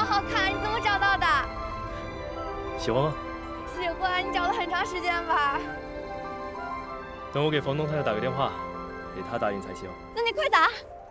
好好看，你怎么找到的？ 喜欢吗？ 喜欢，你找了很长时间吧？ 等我给房东太太打个电话，得她答应才行。 那你快打！